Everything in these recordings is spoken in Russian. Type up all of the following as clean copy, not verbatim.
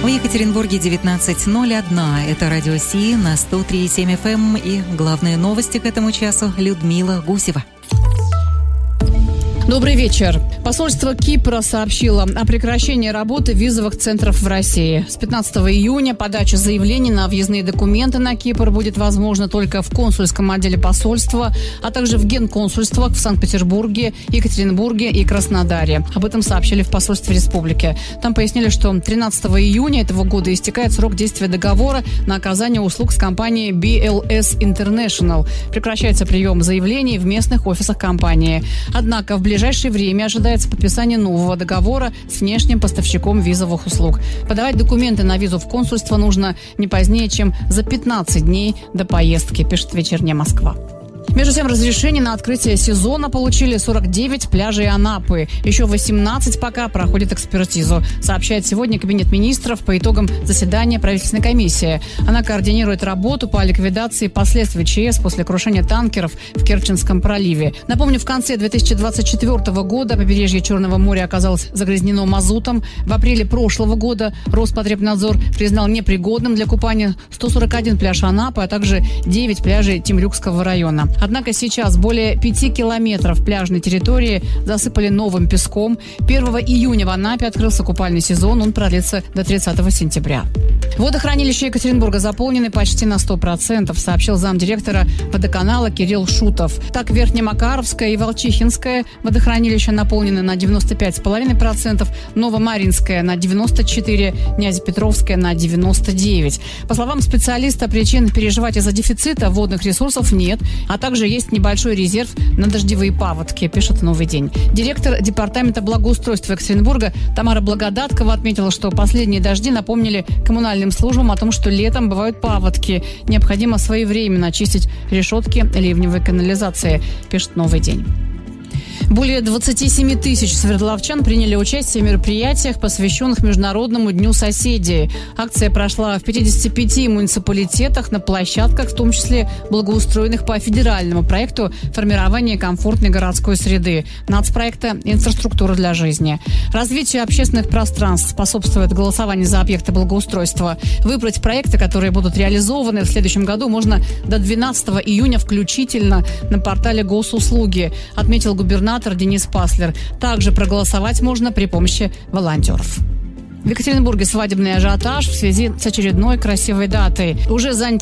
В Екатеринбурге 19:01. Это Радио Си на 103,7 FM. И главные новости к этому часу Людмила Гусева. Добрый вечер. Посольство Кипра сообщило о прекращении работы визовых центров в России. С 15 июня подача заявлений на въездные документы на Кипр будет возможна только в консульском отделе посольства, а также в генконсульствах в Санкт-Петербурге, Екатеринбурге и Краснодаре. Об этом сообщили в посольстве республики. Там пояснили, что 13 июня этого года истекает срок действия договора на оказание услуг с компанией BLS International. Прекращается прием заявлений в местных офисах компании. Однако в ближайшее время ожидается подписание нового договора с внешним поставщиком визовых услуг. Подавать документы на визу в консульство нужно не позднее, чем за 15 дней до поездки, пишет «Вечерняя Москва». Между тем, разрешение на открытие сезона получили 49 пляжей Анапы. Еще 18 пока проходят экспертизу, сообщает сегодня Кабинет министров по итогам заседания правительственной комиссии. Она координирует работу по ликвидации последствий ЧС после крушения танкеров в Керченском проливе. Напомню, в конце 2024 года побережье Черного моря оказалось загрязнено мазутом. В апреле прошлого года Роспотребнадзор признал непригодным для купания 141 пляж Анапы, а также 9 пляжей Темрюкского района. Однако сейчас более 5 километров пляжной территории засыпали новым песком. 1 июня в Анапе открылся купальный сезон. Он продлится до 30 сентября. Водохранилища Екатеринбурга заполнены почти на 100%, сообщил замдиректора водоканала Кирилл Шутов. Так, Верхнемакаровское и Волчихинское водохранилища наполнены на 95,5%, Новомаринское на 94%, Нязепетровское на 99%. По словам специалиста, причин переживать из-за дефицита водных ресурсов нет, а также есть небольшой резерв на дождевые паводки, пишет «Новый день». Директор департамента благоустройства Екатеринбурга Тамара Благодаткова отметила, что последние дожди напомнили коммунальным службам о том, что летом бывают паводки. Необходимо своевременно очистить решетки ливневой канализации, пишет «Новый день». Более 27 тысяч свердловчан приняли участие в мероприятиях, посвященных Международному дню соседей. Акция прошла в 55 муниципалитетах на площадках, в том числе благоустроенных по федеральному проекту формирования комфортной городской среды, нацпроекта «Инфраструктура для жизни». Развитию общественных пространств способствует голосование за объекты благоустройства. Выбрать проекты, которые будут реализованы в следующем году, можно до 12 июня включительно на портале Госуслуги, отметил губернатор Денис Паслер. Также проголосовать можно при помощи волонтеров. В Екатеринбурге свадебный ажиотаж в связи с очередной красивой датой. Уже занято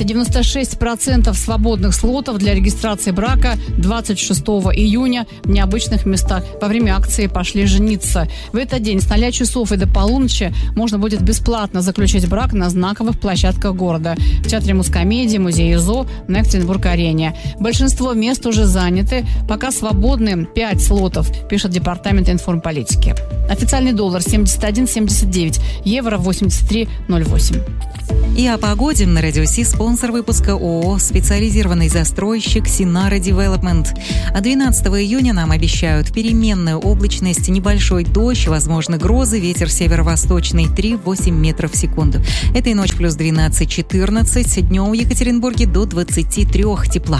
96% свободных слотов для регистрации брака 26 июня в необычных местах. Во время акции «Пошли жениться». В этот день с 0 часов и до полуночи можно будет бесплатно заключить брак на знаковых площадках города. В Театре Мускомедии, Музее ЗО, на Екатеринбург-арене. Большинство мест уже заняты. Пока свободны 5 слотов, пишет Департамент информполитики. Официальный доллар 71,79. Евро 83,08. И о погоде на Радио Си спонсор выпуска ООО «Специализированный застройщик Синара Девелопмент». А 12 июня нам обещают переменную облачность, небольшой дождь, возможны грозы, ветер северо-восточный 3-8 метров в секунду. Этой ночь плюс 12-14, днем в Екатеринбурге до 23 тепла.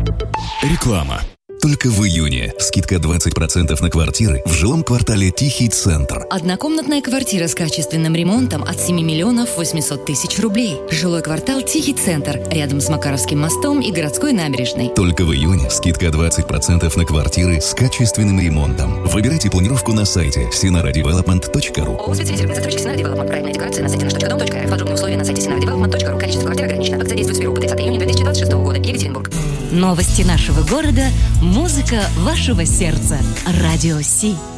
Реклама. Только в июне скидка 20% на квартиры в жилом квартале Тихий Центр. Однокомнатная квартира с качественным ремонтом от 7 миллионов 800 тысяч рублей. Жилой квартал Тихий Центр, рядом с Макаровским мостом и городской набережной. Только в июне скидка 20% на квартиры с качественным ремонтом. Выбирайте планировку на сайте sinaradevelopment.ru. ООО «Специализированный застройщик Синара Девелопмент». Проектная декорация на сайте nаш.дом.рф. Подробные условия на сайте sinaradevelopment.ru. Количество квартир ограничено. Акция действует с 1 по 30 июня 2026 года. Екатеринбург. Новости нашего города. Музыка вашего сердца. Радио Си.